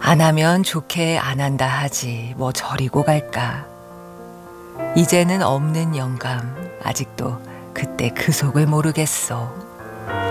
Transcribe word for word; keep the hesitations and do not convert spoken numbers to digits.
안 하면 좋게 안 한다 하지 뭐 저리고 갈까. 이제는 없는 영감 아직도 그때 그 속을 모르겠소.